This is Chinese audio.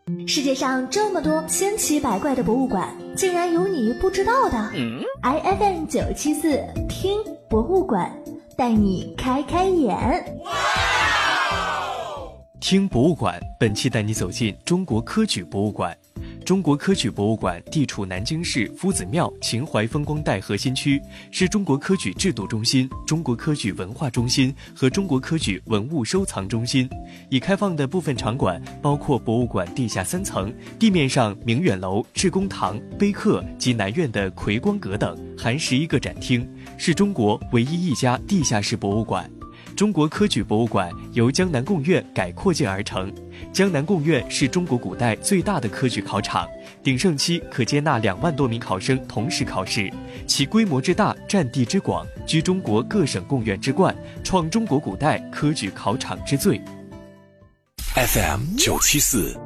世界上这么多千奇百怪的博物馆，竟然有你不知道的。IFM 974听博物馆，带你开开眼。 听博物馆，本期带你走进中国科举博物馆。中国科举博物馆地处南京市夫子庙秦淮风光带核心区，是中国科举制度中心、中国科举文化中心和中国科举文物收藏中心。已开放的部分场馆包括博物馆地下3层，地面上明远楼、致公堂、碑刻及南院的葵光阁等，含11个展厅，是中国唯一一家地下室博物馆。中国科举博物馆由江南贡院改扩建而成。江南贡院是中国古代最大的科举考场，鼎盛期可接纳2万多名考生同时考试，其规模之大、占地之广，居中国各省贡院之冠，创中国古代科举考场之最。 FM 974